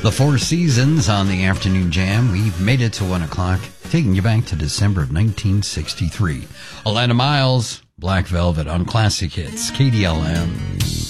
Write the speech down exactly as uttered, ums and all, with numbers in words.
The Four Seasons on the Afternoon Jam. We've made it to one o'clock, taking you back to December of nineteen sixty-three. Alana Miles, Black Velvet on Classic Hits, K D L M.